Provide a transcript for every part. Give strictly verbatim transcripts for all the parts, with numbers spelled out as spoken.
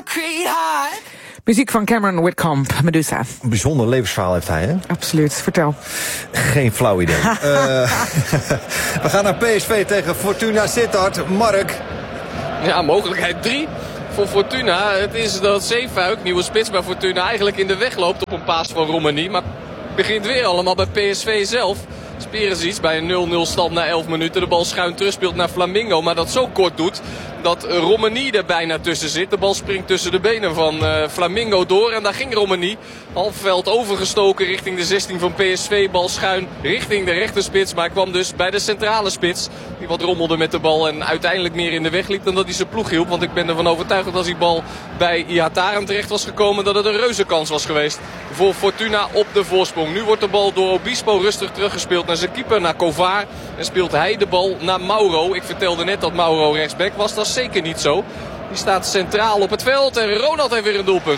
concrete heart. Muziek van Cameron Whitcomb, Medusa. Een bijzonder levensverhaal heeft hij, hè? Absoluut, vertel. Geen flauw idee. uh, we gaan naar P S V tegen Fortuna Sittard. Mark. Ja, mogelijkheid drie voor Fortuna. Het is dat Zeefuik, nieuwe spits bij Fortuna, eigenlijk in de weg loopt op een paas van Romani. Maar het begint weer allemaal bij P S V zelf. Perisic bij een nul nul stand na elf minuten. De bal schuin terug speelt naar Flamingo. Maar dat zo kort doet dat Romani er bijna tussen zit. De bal springt tussen de benen van uh, Flamingo door. En daar ging Romani. Halfveld overgestoken richting de zestien van P S V. Bal schuin richting de rechterspits. Maar hij kwam dus bij de centrale spits. Die wat rommelde met de bal en uiteindelijk meer in de weg liep dan dat hij zijn ploeg hielp. Want ik ben ervan overtuigd dat als die bal bij Ihataren terecht was gekomen, dat het een reuzenkans was geweest voor Fortuna op de voorsprong. Nu wordt de bal door Obispo rustig teruggespeeld naar zijn keeper, naar Kovar. En speelt hij de bal naar Mauro. Ik vertelde net dat Mauro rechtsback was. Dat is zeker niet zo. Die staat centraal op het veld en Ronald heeft weer een doelpunt.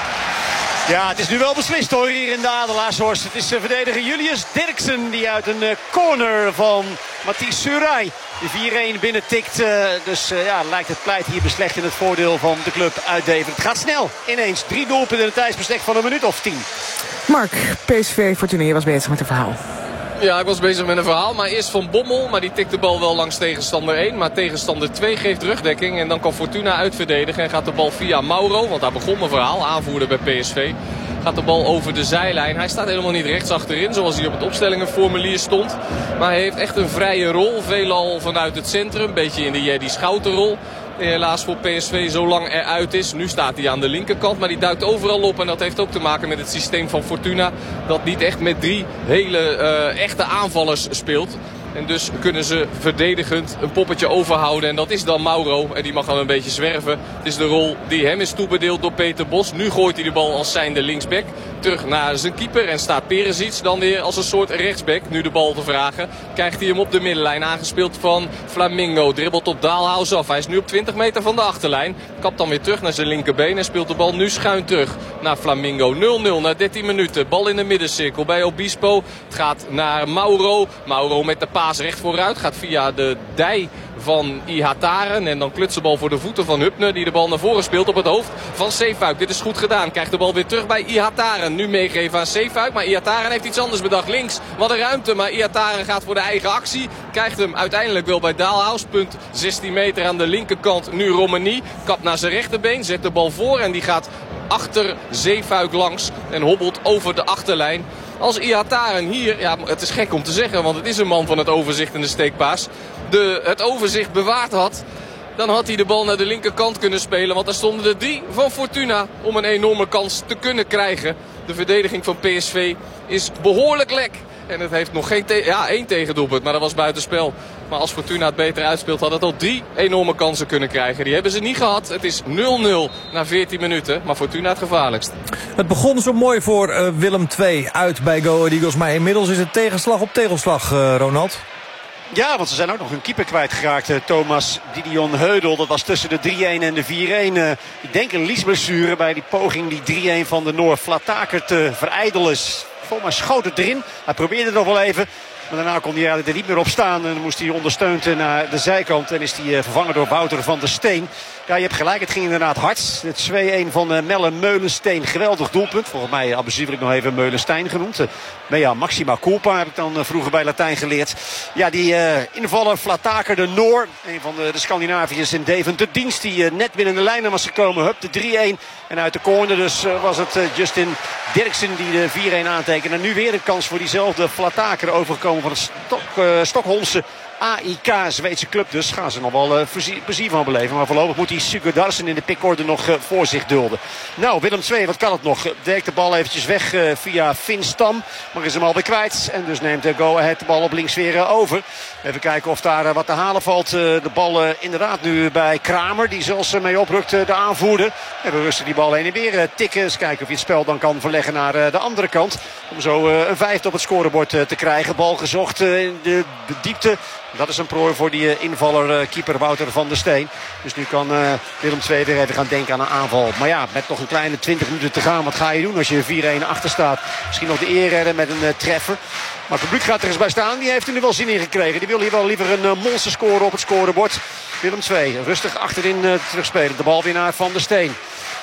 Ja, het is nu wel beslist hoor hier in de Adelaarshorst. Het is uh, verdediger Julius Dirksen die uit een uh, corner van Mathies Suray de vier-een binnen tikt. Uh, dus uh, ja, lijkt het pleit hier beslecht in het voordeel van de club uit Deventer. Het gaat snel. Ineens drie doelpunten in een tijdsbestek van een minuut of tien. Mark, P S V Fortuna, je was bezig met een verhaal. Ja, ik was bezig met een verhaal. Maar eerst Van Bommel. Maar die tikt de bal wel langs tegenstander één. Maar tegenstander twee geeft rugdekking. En dan kan Fortuna uitverdedigen. En gaat de bal via Mauro. Want daar begon mijn verhaal. Aanvoerder bij P S V. Gaat de bal over de zijlijn. Hij staat helemaal niet rechts achterin. Zoals hij op het opstellingenformulier stond. Maar hij heeft echt een vrije rol. Veelal vanuit het centrum. Een beetje in de Jerdy Schoutenrol. Die helaas voor P S V zo lang eruit is. Nu staat hij aan de linkerkant. Maar die duikt overal op. En dat heeft ook te maken met het systeem van Fortuna. Dat niet echt met drie hele uh, echte aanvallers speelt. En dus kunnen ze verdedigend een poppetje overhouden. En dat is dan Mauro. En die mag dan een beetje zwerven. Het is de rol die hem is toebedeeld door Peter Bos. Nu gooit hij de bal als zijnde linksback terug naar zijn keeper. En staat Perisic dan weer als een soort rechtsback. Nu de bal te vragen. Krijgt hij hem op de middenlijn. Aangespeeld van Flamingo. Dribbelt op Daalhaus af. Hij is nu op twintig meter van de achterlijn. Kapt dan weer terug naar zijn linkerbeen. En speelt de bal nu schuin terug naar Flamingo. nul nul na dertien minuten. Bal in de middencirkel bij Obispo. Het gaat naar Mauro. Mauro met de paas recht vooruit. Gaat via de dij van Ihataren. En dan klutsenbal voor de voeten van Hupner. Die de bal naar voren speelt op het hoofd van Zeefuik. Dit is goed gedaan. Krijgt de bal weer terug bij Ihataren. Nu meegeven aan Zeefuik. Maar Ihataren heeft iets anders bedacht. Links wat een ruimte. Maar Ihataren gaat voor de eigen actie. Krijgt hem uiteindelijk wel bij Daalhaus. Punt zestien meter aan de linkerkant. Nu Romani. Kapt naar zijn rechterbeen. Zet de bal voor. En die gaat achter Zeefuik langs. En hobbelt over de achterlijn. Als Ihataren hier, ja, het is gek om te zeggen, want het is een man van het overzicht en de steekpaas, de, het overzicht bewaard had, dan had hij de bal naar de linkerkant kunnen spelen. Want daar stonden er drie van Fortuna om een enorme kans te kunnen krijgen. De verdediging van P S V is behoorlijk lek. En het heeft nog geen te- ja, één tegendoelpunt, maar dat was buitenspel. Maar als Fortuna het beter uitspeelt, had het al drie enorme kansen kunnen krijgen. Die hebben ze niet gehad. Het is nul nul na veertien minuten. Maar Fortuna het gevaarlijkst. Het begon zo mooi voor uh, Willem twee uit bij Go Ahead Eagles. Maar inmiddels is het tegenslag op tegenslag, uh, Ronald. Ja, want ze zijn ook nog hun keeper kwijtgeraakt. Uh, Thomas Didion Heudel. Dat was tussen de drie-een en de vier-een. Uh, ik denk een liesblessure bij die poging die drie-een van de Noor Flataker te verijdelen. Volgens mij schoot het erin. Hij probeerde het nog wel even. Maar daarna kon hij er niet meer op staan. En dan moest hij ondersteund naar de zijkant. En is hij vervangen door Wouter van der Steen. Ja, je hebt gelijk. Het ging inderdaad hard. Het twee-een van Melle Meulensteen. Geweldig doelpunt. Volgens mij abusievelijk nog even Meulenstein genoemd. Maar ja, Maxima culpa heb ik dan vroeger bij Latijn geleerd. Ja, die uh, invaller Flataker de Noor. Een van de, de Scandinaviërs in Deventer dienst. Die uh, net binnen de lijnen was gekomen. Hup, de drie-een. En uit de corner dus uh, was het uh, Justin Dirksen die de vier-een aantekende. En nu weer een kans voor diezelfde Flataker overgekomen van het Stok, uh, Stockholmse A I K, Zweedse club. Dus gaan ze nog wel uh, plezier van beleven. Maar voorlopig moet die Sigurdarsson in de pickorde nog uh, voor zich dulden. Nou, Willem twee, wat kan het nog? Dekt de bal eventjes weg uh, via Finn Stam. Maar is hem alweer kwijt. En dus neemt uh, Go Ahead de bal op links weer uh, over. Even kijken of daar uh, wat te halen valt. Uh, de bal uh, inderdaad nu bij Kramer. Die zelfs uh, mee oprukt, uh, de aanvoerder. En we rusten die bal heen en weer uh, tikken. Eens kijken of je het spel dan kan verleggen naar uh, de andere kant. Om zo uh, een vijfde op het scorebord uh, te krijgen. Bal gezocht uh, in de, de diepte. Dat is een prooi voor die uh, invaller uh, keeper Wouter van der Steen. Dus nu kan uh, Willem twee weer even gaan denken aan een aanval. Maar ja, met nog een kleine twintig minuten te gaan. Wat ga je doen als je vier-een achter staat? Misschien nog de eer redden met een uh, treffer. Maar het publiek gaat er eens bij staan. Die heeft er nu wel zin in gekregen. Die wil hier wel liever een uh, monster scoren op het scorebord. Willem twee rustig achterin uh, terugspelen. De bal weer naar Van der Steen.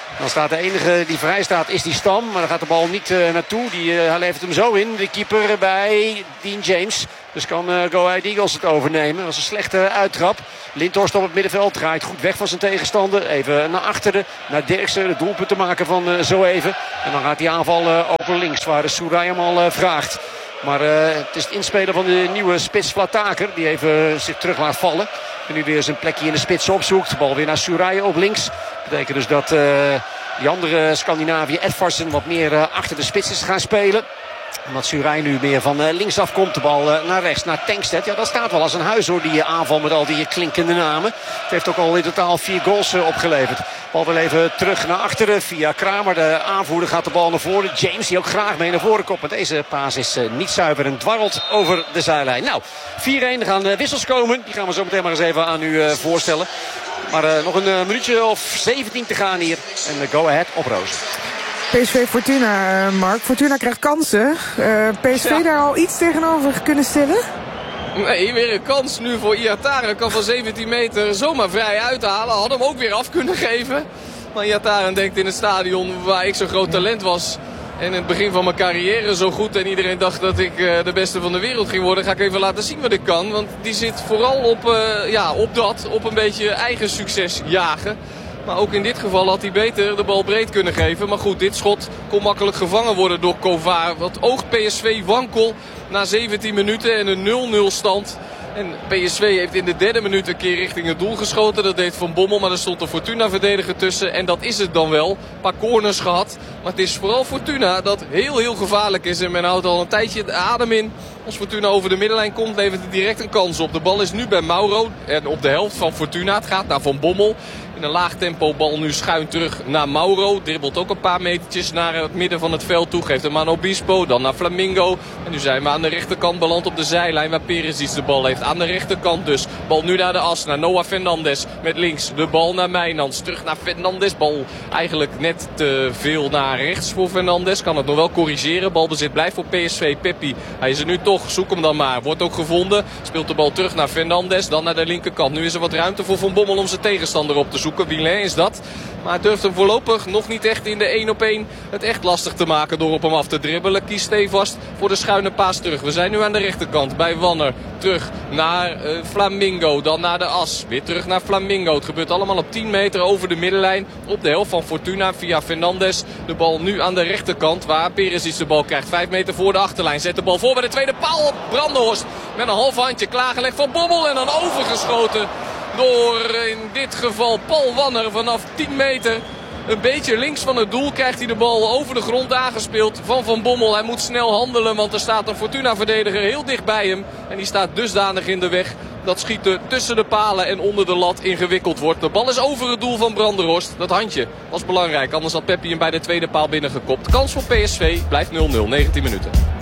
Dan staat de enige die vrij staat is die Stam. Maar daar gaat de bal niet uh, naartoe. Die, uh, hij levert hem zo in. De keeper bij Dean James. Dus kan uh, Go Ahead Eagles het overnemen. Dat was een slechte uittrap. Lindhorst op het middenveld. Draait goed weg van zijn tegenstander. Even naar achteren. Naar Derksen. Het doelpunt te maken van uh, zo even. En dan gaat die aanval uh, over links. Waar de Soerij hem al uh, vraagt. Maar uh, het is het inspelen van de nieuwe spits Flataker. Die even zich terug laat vallen. En nu weer zijn plekje in de spits opzoekt. De bal weer naar Soerij op links. Dat betekent dus dat uh, die andere Scandinavië, Edvardsen, wat meer uh, achter de spits is gaan spelen. Omdat Soerij nu meer van uh, linksaf komt. De bal uh, naar rechts, naar Tankstedt. Ja, dat staat wel als een huis hoor, die uh, aanval met al die uh, klinkende namen. Het heeft ook al in totaal vier goals uh, opgeleverd. Bal weer even terug naar achteren via Kramer. De aanvoerder gaat de bal naar voren. James die ook graag mee naar voren komt. Maar deze paas is uh, niet zuiver en dwarrelt over de zijlijn. Nou, vier-een. Er gaan uh, wissels komen. Die gaan we zo meteen maar eens even aan u uh, voorstellen. Maar uh, nog een uh, minuutje of zeventien te gaan hier. En uh, Go Ahead op roos. P S V Fortuna, Mark. Fortuna krijgt kansen. Uh, P S V ja. Daar al iets tegenover kunnen stellen? Nee, weer een kans nu voor Iataren. Kan van zeventien meter zomaar vrij uithalen. Had hem ook weer af kunnen geven. Maar Iataren denkt in het stadion waar ik zo'n groot talent was. En in het begin van mijn carrière zo goed. En iedereen dacht dat ik uh, de beste van de wereld ging worden. Ga ik even laten zien wat ik kan. Want die zit vooral op, uh, ja, op dat. Op een beetje eigen succes jagen. Maar ook in dit geval had hij beter de bal breed kunnen geven. Maar goed, dit schot kon makkelijk gevangen worden door Kovar. Wat oogt P S V wankel na zeventien minuten en een nul nul stand. En P S V heeft in de derde minuut een keer richting het doel geschoten. Dat deed Van Bommel, maar er stond een Fortuna-verdediger tussen. En dat is het dan wel. Een paar corners gehad. Maar het is vooral Fortuna dat heel, heel gevaarlijk is. En men houdt al een tijdje de adem in. Als Fortuna over de middenlijn komt, levert het direct een kans op. De bal is nu bij Mauro. En op de helft van Fortuna. Het gaat naar Van Bommel. In een laag tempo bal nu schuin terug naar Mauro. Dribbelt ook een paar metertjes naar het midden van het veld toe. Geeft hem aan Obispo, dan naar Flamingo. En nu zijn we aan de rechterkant beland op de zijlijn waar Perisic de bal heeft. Aan de rechterkant dus. Bal nu naar de as, naar Noah Fernandes. Met links de bal naar Mijnans. Terug naar Fernandes. Bal eigenlijk net te veel naar rechts voor Fernandes. Kan het nog wel corrigeren. Balbezit blijft voor P S V. Peppi, hij is er nu toch. Zoek hem dan maar. Wordt ook gevonden. Speelt de bal terug naar Fernandes. Dan naar de linkerkant. Nu is er wat ruimte voor Van Bommel om zijn tegenstander op te zoeken. Villain is dat. Maar hij durft hem voorlopig nog niet echt in de één op één het echt lastig te maken door op hem af te dribbelen. Kiest stevast voor de schuine paas terug. We zijn nu aan de rechterkant bij Wanner. Terug naar uh, Flamingo. Dan naar de as. Weer terug naar Flamingo. Het gebeurt allemaal op tien meter over de middenlijn. Op de helft van Fortuna via Fernandes. De bal nu aan de rechterkant waar Perisic de bal krijgt. Vijf meter voor de achterlijn. Zet de bal voor bij de tweede paal op Brandenhorst. Met een half handje klaargelegd van Bommel en dan overgeschoten. Door in dit geval Paul Wanner vanaf tien meter. Een beetje links van het doel krijgt hij de bal over de grond aangespeeld van Van Bommel. Hij moet snel handelen, want er staat een Fortuna-verdediger heel dicht bij hem. En die staat dusdanig in de weg dat schieten tussen de palen en onder de lat ingewikkeld wordt. De bal is over het doel van Brandenhorst. Dat handje was belangrijk, anders had Peppi hem bij de tweede paal binnengekopt. Kans voor P S V blijft nul nul, negentien minuten.